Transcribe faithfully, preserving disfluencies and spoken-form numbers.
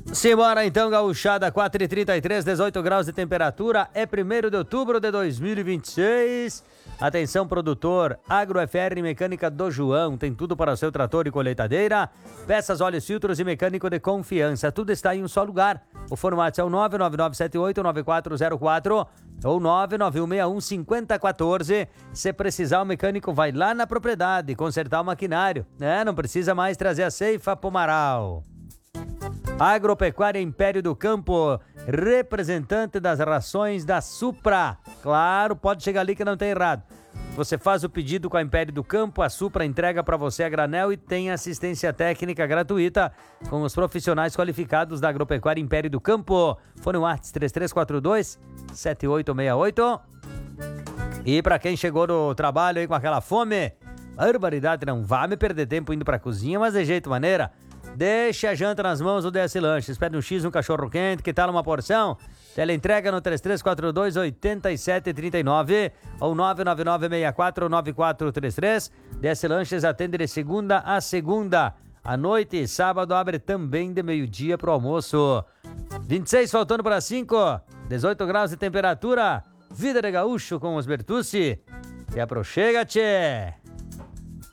Simbora então, gauchada, quatro e trinta e três, dezoito graus de temperatura, é primeiro de outubro de dois mil e vinte e seis. Atenção, produtor, Agro F R Mecânica do João, tem tudo para o seu trator e colheitadeira, peças, óleos, filtros e mecânico de confiança, tudo está em um só lugar. O formato é o nove nove nove sete oito nove quatro zero quatro ou nove nove um seis um cinco zero um quatro. Se precisar, o mecânico vai lá na propriedade consertar o maquinário, né? Não precisa mais trazer a ceifa pro Maral. Agropecuária Império do Campo, representante das rações da Supra. Claro, pode chegar ali que não tem errado. Você faz o pedido com a Império do Campo, a Supra entrega para você a granel e tem assistência técnica gratuita com os profissionais qualificados da Agropecuária Império do Campo. Fone WhatsApp três três quatro dois sete oito seis oito. E para quem chegou no trabalho aí com aquela fome, barbaridade, não vá me perder tempo indo para a cozinha, mas de jeito maneira. Deixe a janta nas mãos do D S Lanches. Pede um X, um cachorro quente, que tal uma porção? Tela entrega no três três quatro dois oito sete três nove ou nove nove nove seis quatro nove quatro três três. D S Lanches atende de segunda a segunda. À noite, sábado, abre também de meio-dia pro almoço. vinte e seis faltando para cinco. dezoito graus de temperatura. Vida de gaúcho com os Bertucci. E aproxega, tchê!